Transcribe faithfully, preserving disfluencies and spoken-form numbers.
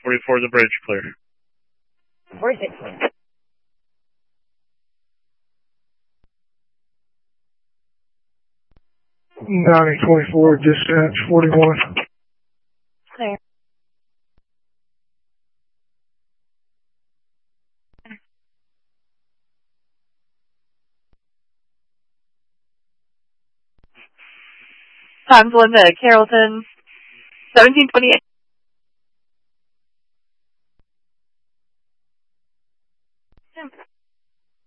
forty-four, the bridge, clear. forty-six, clear. ninety twenty-four, dispatch, forty-one. Clear. Times one to Carrollton, seventeen twenty-eight.